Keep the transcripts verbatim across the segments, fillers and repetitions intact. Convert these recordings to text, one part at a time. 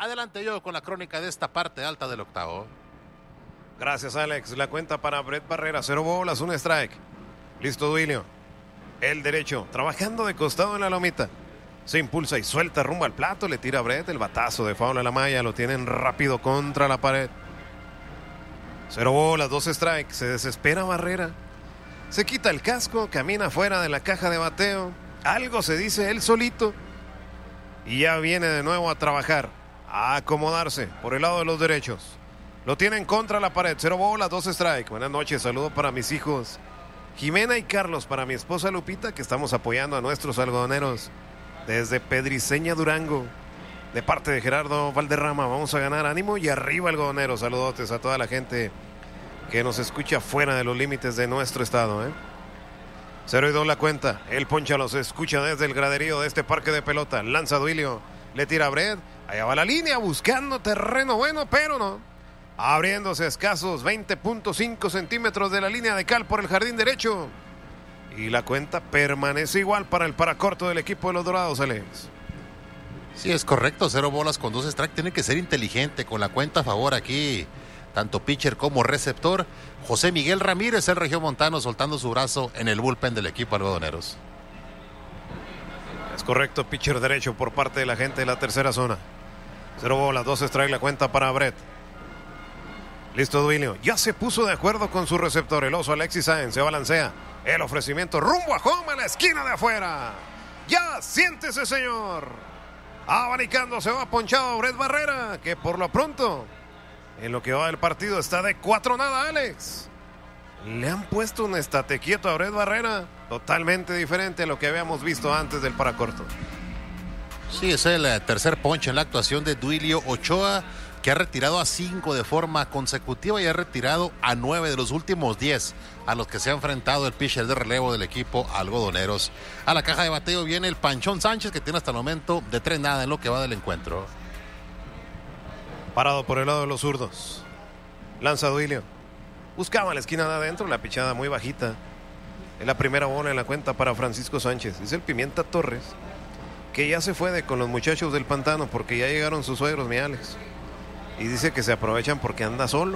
Adelante yo con la crónica de esta parte alta del octavo. Gracias, Alex. La cuenta para Brett Barrera. Cero bolas, un strike. Listo, Duilio. El derecho, trabajando de costado en la lomita. Se impulsa y suelta rumbo al plato. Le tira a Brett el batazo de foul a la malla. Lo tienen rápido contra la pared. Cero bolas, dos strikes. Se desespera Barrera. Se quita el casco, camina fuera de la caja de bateo. Algo se dice él solito. Y ya viene de nuevo a trabajar. A acomodarse por el lado de los derechos. Lo tienen contra la pared. Cero bolas, dos strikes. Buenas noches, saludo para mis hijos Jimena y Carlos, para mi esposa Lupita, que estamos apoyando a nuestros algodoneros desde Pedriceña, Durango. De parte de Gerardo Valderrama, vamos a ganar, ánimo y arriba algodoneros. Saludotes a toda la gente que nos escucha fuera de los límites de nuestro estado, ¿eh? Cero y dos la cuenta. El poncha los escucha desde el graderío de este parque de pelota. Lanza Duilio, le tira a Brett. Allá va la línea buscando terreno bueno, pero no. Abriéndose escasos veinte punto cinco centímetros de la línea de cal por el jardín derecho. Y la cuenta permanece igual para el paracorto del equipo de los Dorados, Alex. Sí, es correcto, cero bolas con dos strikes. Tiene que ser inteligente con la cuenta a favor aquí. Tanto pitcher como receptor. José Miguel Ramírez, el regiomontano, soltando su brazo en el bullpen del equipo algodoneros. Es correcto, pitcher derecho por parte de la gente de la tercera zona. Cero bolas, dos strikes la cuenta para Brett. Listo, Duilio. Ya se puso de acuerdo con su receptor. El oso Alexis Sáenz se balancea. El ofrecimiento rumbo a home a la esquina de afuera. Ya siéntese, señor. Abanicando, se va ponchado Brett Barrera, que por lo pronto, en lo que va del partido, está de cuatro nada, Alex. Le han puesto un estate quieto a Brett Barrera, totalmente diferente a lo que habíamos visto antes del paracorto. Sí, es el tercer ponche en la actuación de Duilio Ochoa, que ha retirado a cinco de forma consecutiva y ha retirado a nueve de los últimos diez a los que se ha enfrentado el pitcher de relevo del equipo algodoneros. A la caja de bateo viene el Panchón Sánchez, que tiene hasta el momento de tres nada en lo que va del encuentro. Parado por el lado de los zurdos. Lanza Duilio. Buscaba la esquina de adentro, la pichada muy bajita. Es la primera bola en la cuenta para Francisco Sánchez. Es el Pimienta Torres, que ya se fue de con los muchachos del pantano porque ya llegaron sus suegros, mi Alex. Y dice que se aprovechan porque anda solo.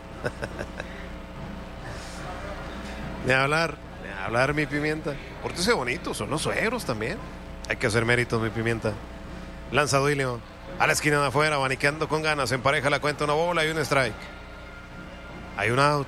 De hablar, de hablar, mi Pimienta. Pórtese bonito, son los suegros también. Hay que hacer méritos, mi Pimienta. Lanza Duilio a la esquina de afuera, abaniqueando con ganas. Empareja la cuenta, una bola y un strike. Hay un out.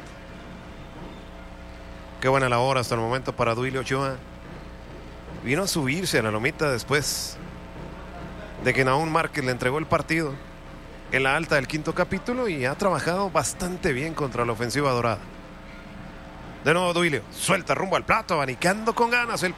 Qué buena labor hasta el momento para Duilio Ochoa. Vino a subirse a la lomita después de que Nahum Márquez le entregó el partido en la alta del quinto capítulo y ha trabajado bastante bien contra la ofensiva dorada. De nuevo Duilio, suelta rumbo al plato, abanicando con ganas el